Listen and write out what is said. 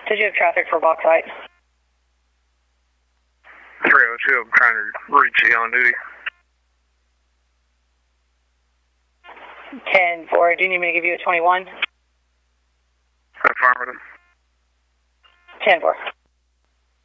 Did you have traffic for Bauxite? 302, I'm trying to reach you on duty. 10-4, do you need me to give you a 21? Affirmative. 10-4.